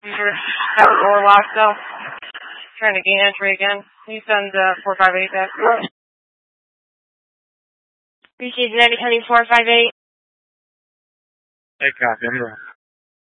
That was Orlock, so trying to gain entry again. You send 458 back. Received 90 County 458. Hey, copy. I'm